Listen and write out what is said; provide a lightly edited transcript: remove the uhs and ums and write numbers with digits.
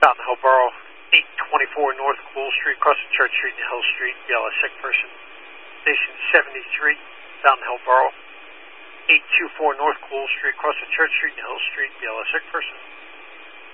Fountain Hill Borough, 824 North Cool Street, crossing Church Street and Hill Street, BLS sick person. Station 73, Fountain Hill Borough, 824 North Cool Street, crossing Church Street and Hill Street, BLS sick person.